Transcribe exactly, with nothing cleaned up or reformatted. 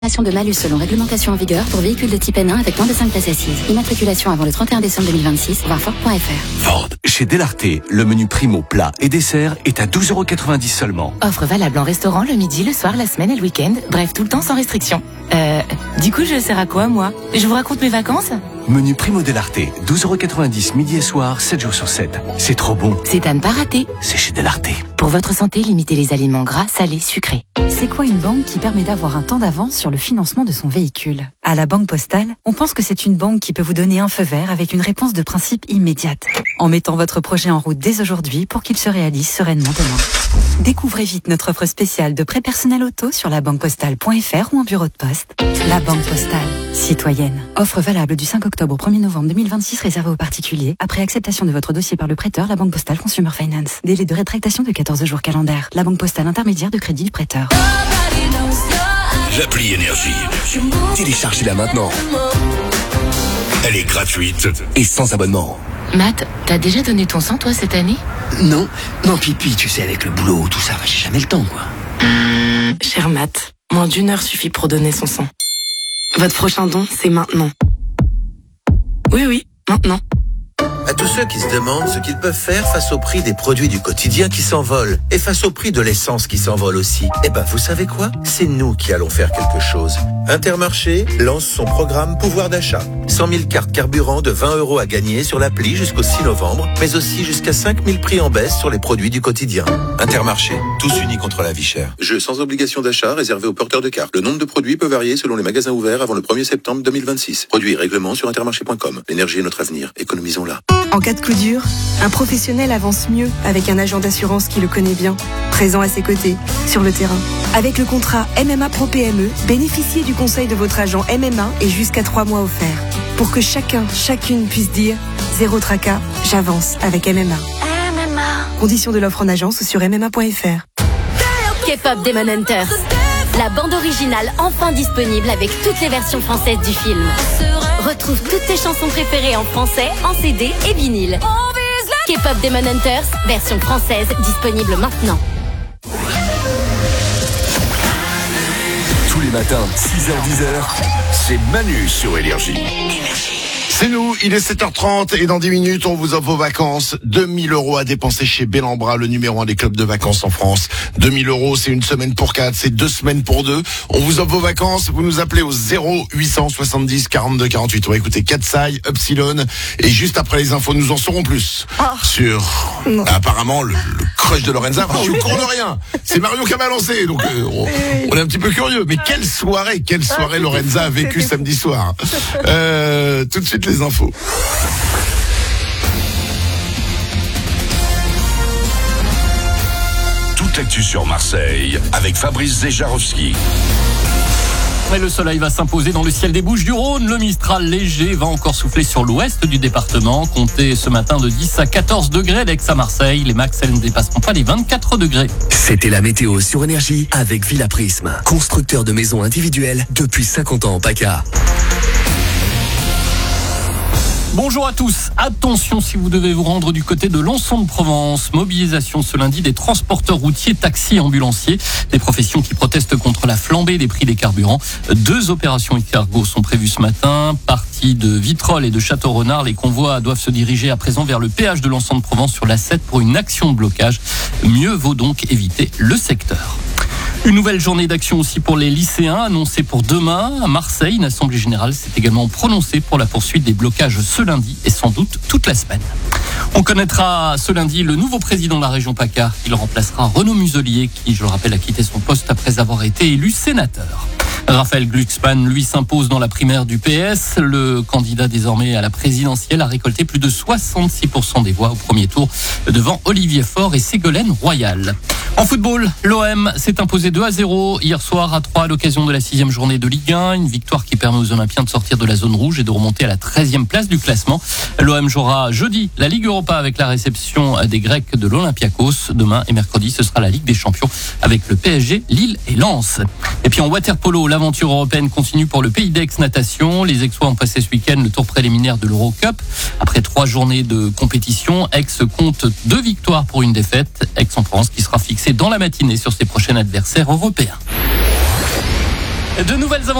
De malus selon réglementation en vigueur pour véhicules de type N un avec moins de cinq places assises. Immatriculation avant le trente et un décembre deux mille vingt-six, voir Ford point F R. Ford. Chez Delarté, le menu primo, plat et dessert est à douze euros quatre-vingt-dix seulement. Offre valable en restaurant le midi, le soir, la semaine et le week-end. Bref, tout le temps sans restriction. Euh, du coup, je sers à quoi, moi? Je vous raconte mes vacances? Menu primo Delarté, douze euros quatre-vingt-dix midi et soir, sept jours sur sept. C'est trop bon. C'est à ne pas rater. C'est chez Delarté. Pour votre santé, limitez les aliments gras, salés, sucrés. C'est quoi une banque qui permet d'avoir un temps d'avance sur le financement de son véhicule? À la Banque Postale, on pense que c'est une banque qui peut vous donner un feu vert avec une réponse de principe immédiate, en mettant votre projet en route dès aujourd'hui pour qu'il se réalise sereinement demain. Découvrez vite notre offre spéciale de prêt personnel auto sur la banque postale point F R ou en bureau de poste. La Banque Postale, citoyenne. Offre valable du cinq octobre au premier novembre deux mille vingt-six, réservée aux particuliers. Après acceptation de votre dossier par le prêteur, la Banque Postale Consumer Finance. Délai de rétractation de quatorze jours calendaires. La Banque Postale intermédiaire de crédit du prêteur. L'appli Énergie. Téléchargez-la maintenant. Elle est gratuite et sans abonnement. Matt, t'as déjà donné ton sang, toi, cette année? Non, non, pipi, tu sais, avec le boulot, tout ça, j'ai jamais le temps, quoi. Mmh, cher Matt, moins d'une heure suffit pour donner son sang. Votre prochain don, c'est maintenant. Oui, oui, maintenant. À tous ceux qui se demandent ce qu'ils peuvent faire face au prix des produits du quotidien qui s'envolent et face au prix de l'essence qui s'envole aussi, eh ben vous savez quoi? C'est nous qui allons faire quelque chose. Intermarché lance son programme pouvoir d'achat. cent mille cartes carburant de vingt euros à gagner sur l'appli jusqu'au six novembre, mais aussi jusqu'à cinq mille prix en baisse sur les produits du quotidien. Intermarché, tous unis contre la vie chère. Jeu sans obligation d'achat réservé aux porteurs de cartes. Le nombre de produits peut varier selon les magasins ouverts avant le premier septembre deux mille vingt-six. Produits et règlements sur intermarché point com. L'énergie est notre avenir. Économisons-la. En cas de coup dur, un professionnel avance mieux avec un agent d'assurance qui le connaît bien, présent à ses côtés, sur le terrain. Avec le contrat M M A Pro P M E, bénéficiez du conseil de votre agent M M A et jusqu'à trois mois offerts. Pour que chacun, chacune puisse dire « Zéro tracas, j'avance avec M M A ». M M A. Conditions de l'offre en agence ou sur m m a point f r. K-pop Demon Hunters. La bande originale enfin disponible avec toutes les versions françaises du film. Retrouve toutes tes chansons préférées en français, en C D et vinyle. K-pop Demon Hunters, version française disponible maintenant. Tous les matins, six heures dix heures, c'est Manu sur Énergie. C'est nous, il est sept heures trente et dans dix minutes, on vous offre vos vacances. deux mille euros à dépenser chez Bellambra, le numéro un des clubs de vacances en France. deux mille euros, c'est une semaine pour quatre, c'est deux semaines pour deux. On vous offre vos vacances, vous nous appelez au zéro huit cent soixante-dix quarante-deux quarante-huit. On va écouter Katsai, Upsilon, et juste après les infos, nous en saurons plus oh. sur non. apparemment le, le crush de Lorenza. Enfin, je suis au courant de rien. C'est Mario qui m'a lancé, donc euh, on, on est un petit peu curieux. Mais quelle soirée, quelle soirée Lorenza a vécu samedi soir. Euh, tout de suite les infos. Toute l'actu sur Marseille avec Fabrice Zéjarowski. Et le soleil va s'imposer dans le ciel des Bouches-du-Rhône. Le Mistral léger va encore souffler sur l'ouest du département. Comptez ce matin de dix à quatorze degrés d'Aix à Marseille. Les max, elles ne dépasseront pas les vingt-quatre degrés. C'était la météo sur Énergie avec Villa Prisme. Constructeur de maisons individuelles depuis cinquante ans en PACA. Bonjour à tous. Attention si vous devez vous rendre du côté de Lançon-de-Provence. Mobilisation ce lundi des transporteurs routiers, taxis et ambulanciers. Des professions qui protestent contre la flambée des prix des carburants. Deux opérations escargots sont prévues ce matin. Partis de Vitrolles et de Château-Renard, les convois doivent se diriger à présent vers le péage de Lançon-de-Provence sur l'A sept pour une action de blocage. Mieux vaut donc éviter le secteur. Une nouvelle journée d'action aussi pour les lycéens annoncée pour demain à Marseille. Une assemblée générale s'est également prononcée pour la poursuite des blocages ce lundi et sans doute toute la semaine. On connaîtra ce lundi le nouveau président de la région PACA. Il remplacera Renaud Muselier qui, je le rappelle, a quitté son poste après avoir été élu sénateur. Raphaël Glucksmann, lui, s'impose dans la primaire du P S. Le candidat désormais à la présidentielle a récolté plus de soixante-six pour cent des voix au premier tour devant Olivier Faure et Ségolène Royal. En football, l'O M s'est imposé deux à zéro hier soir à Troyes à l'occasion de la sixième journée de Ligue un. Une victoire qui permet aux Olympiens de sortir de la zone rouge et de remonter à la treizième place du classement. L'O M jouera jeudi la Ligue Europa avec la réception des Grecs de l'Olympiakos. Demain et mercredi, ce sera la Ligue des Champions avec le P S G, Lille et Lens. Et puis en water-polo, l'aventure européenne continue pour le Pays d'Aix Natation. Les Aixois ont passé ce week-end le tour préliminaire de l'Eurocup. Après trois journées de compétition, Aix compte deux victoires pour une défaite. Aix-en-Provence qui sera fixé dans la matinée sur ses prochains adversaires européens. De nouvelles